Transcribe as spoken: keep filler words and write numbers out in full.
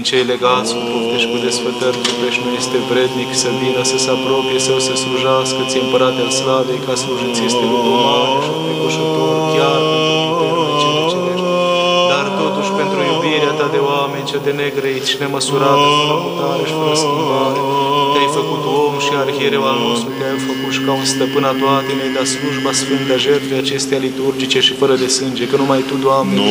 Cei legați cu pofte și cu desfătări, ce preș nu este vrednic să vină, să se apropie sau să slujească ție, Împărate al Slavei, ca slujiți este lucru mare și fricoșător, chiar pentru puterile cele cerești. Dar totuși pentru iubirea ta de oameni, ce de negrăit și nemăsurată, fără mutare și fără schimbare, te-ai făcut om și arhiereu al nostru, te-ai făcut și ca un stăpân a toate, ne-ai dat slujba sfântă, jertfei acestea liturgice și fără de sânge, că numai Tu, Doamne,